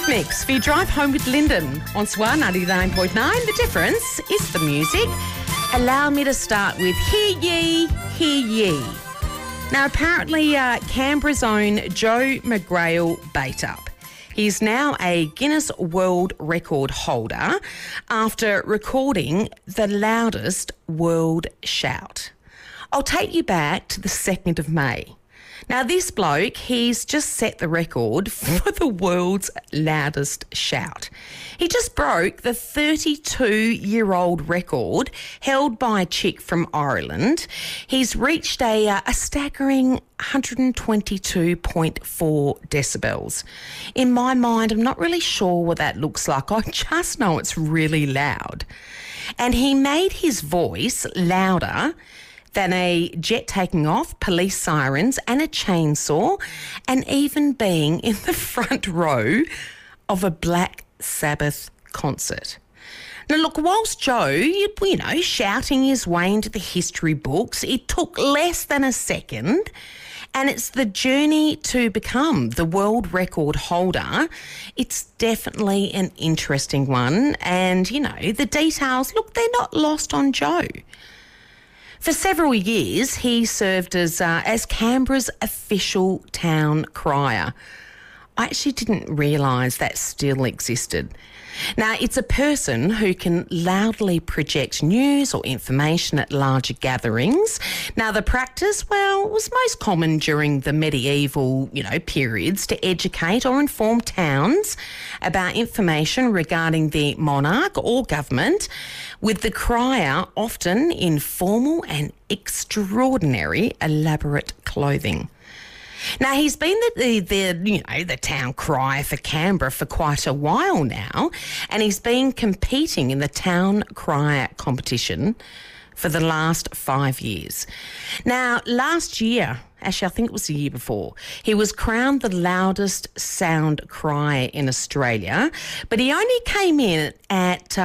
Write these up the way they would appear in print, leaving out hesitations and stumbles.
Youth Mix for your drive home with Lyndon on SWAR 99.9. The difference is the music. Allow me to start with Hear Ye, Hear Ye. Now, apparently, Canberra's own Joe McGrail Batup. He's now a Guinness World Record holder after recording the loudest world shout. I'll take you back to the 2nd of May. Now, this bloke, he's just set the record for the world's loudest shout. He just broke the 32-year-old record held by a chick from Ireland. He's reached a staggering 122.4 decibels. In my mind, I'm not really sure what that looks like. I just know it's really loud. And he made his voice louder than a jet taking off, police sirens and a chainsaw, and even being in the front row of a Black Sabbath concert. Now, look, whilst Joe, shouting his way into the history books, it took less than a second, and it's the journey to become the world record holder. It's definitely an interesting one, and, the details, look, they're not lost on Joe. For several years, he served as Canberra's official town crier. I actually didn't realise that still existed. Now, it's a person who can loudly project news or information at larger gatherings. Now, the practice, was most common during the medieval, periods to educate or inform towns about information regarding the monarch or government, with the crier often in formal and extraordinary elaborate clothing. Now, he's been the town crier for Canberra for quite a while now, and he's been competing in the town crier competition for the last 5 years. Now, last year, actually I think it was the year before, he was crowned the loudest sound crier in Australia, but he only came in at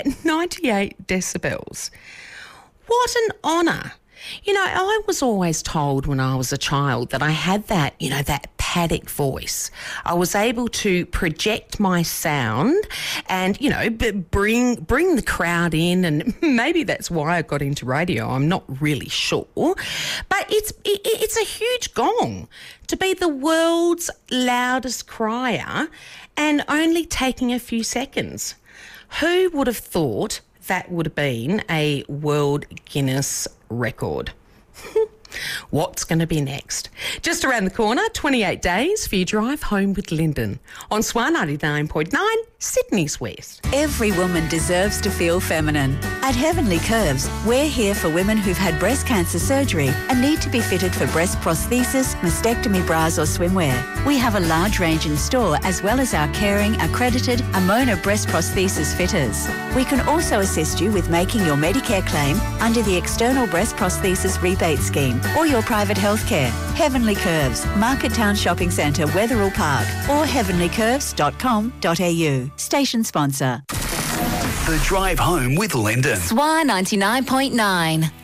98 decibels. What an honour. I was always told when I was a child that I had that, that paddock voice. I was able to project my sound and, bring the crowd in, and maybe that's why I got into radio. I'm not really sure. But it's a huge gong to be the world's loudest crier and only taking a few seconds. Who would have thought that would have been a World Guinness record? What's going to be next? Just around the corner, 28 days for your drive home with Lyndon on SWAR 99.9, Sydney's West. Every woman deserves to feel feminine. At Heavenly Curves, we're here for women who've had breast cancer surgery and need to be fitted for breast prosthesis, mastectomy bras or swimwear. We have a large range in store, as well as our caring, accredited Amona breast prosthesis fitters. We can also assist you with making your Medicare claim under the External Breast Prosthesis Rebate Scheme or your private health care. Heavenly Curves, Market Town Shopping Centre, Wetherill Park, or heavenlycurves.com.au. Station sponsor. The Drive Home with Lyndon. SWAR 99.9.